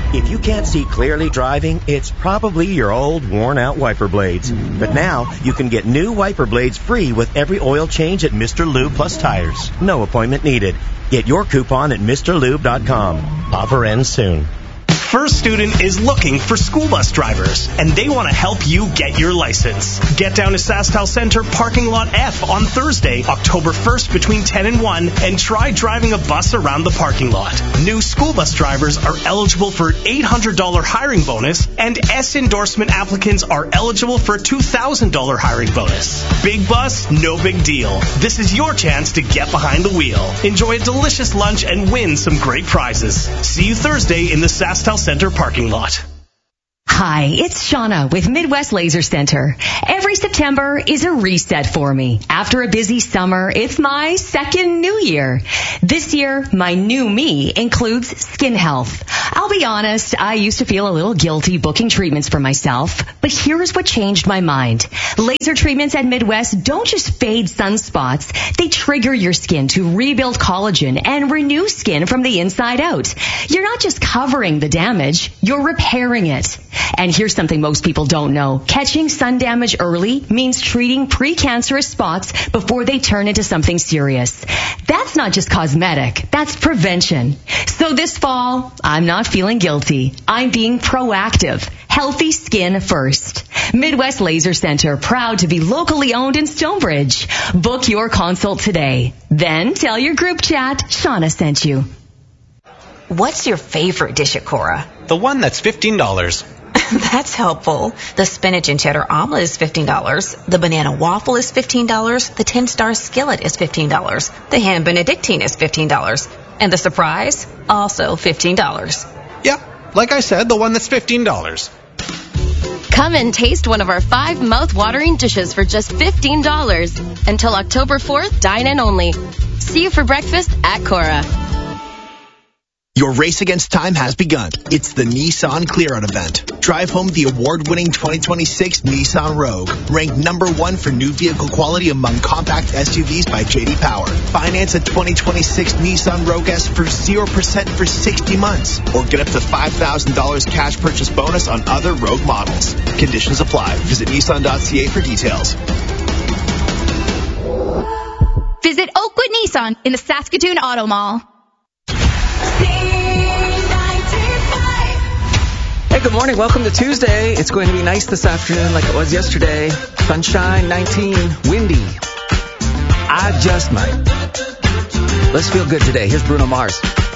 If you can't see clearly driving, it's probably your old, worn-out wiper blades. But now, you can get new wiper blades free with every oil change at Mr. Lube Plus Tires. No appointment needed. Get your coupon at MrLube.com. Offer ends soon. First Student is looking for school bus drivers, and they want to help you get your license. Get down to SaskTel Center Parking Lot F on Thursday, October 1st between 10 and 1, and try driving a bus around the parking lot. New school bus drivers are eligible for an $800 hiring bonus, and S endorsement applicants are eligible for a $2,000 hiring bonus. Big bus, no big deal. This is your chance to get behind the wheel. Enjoy a delicious lunch and win some great prizes. See you Thursday in the SaskTel Center parking lot. Hi, it's Shauna with Midwest Laser Center. Every September is a reset for me. After a busy summer, it's my second new year. This year, my new me includes skin health. I'll be honest, I used to feel a little guilty booking treatments for myself, but here's what changed my mind. Laser treatments at Midwest don't just fade sunspots. They trigger your skin to rebuild collagen and renew skin from the inside out. You're not just covering the damage, you're repairing it. And here's something most people don't know. Catching sun damage early means treating precancerous spots before they turn into something serious. That's not just cosmetic. That's prevention. So this fall, I'm not feeling guilty. I'm being proactive. Healthy skin first. Midwest Laser Center, proud to be locally owned in Stonebridge. Book your consult today. Then tell your group chat Shauna sent you. What's your favorite dish at Cora? The one that's $15. That's helpful. The spinach and cheddar omelet is $15. The banana waffle is $15. The 10-star skillet is $15. The ham benedictine is $15. And the surprise? Also $15. Yeah, like I said, the one that's $15. Come and taste one of our 5 mouth-watering dishes for just $15. Until October 4th, dine in only. See you for breakfast at Cora. Your race against time has begun. It's the Nissan Clear Out event. Drive home the award-winning 2026 Nissan Rogue, ranked number 1 for new vehicle quality among compact SUVs by J.D. Power. Finance a 2026 Nissan Rogue S for 0% for 60 months, or get up to $5,000 cash purchase bonus on other Rogue models. Conditions apply. Visit Nissan.ca for details. Visit Oakwood Nissan in the Saskatoon Auto Mall. Hey, good morning. Welcome to Tuesday. It's going to be nice this afternoon like it was yesterday. Sunshine, 19, windy. I just might. Let's feel good today. Here's Bruno Mars.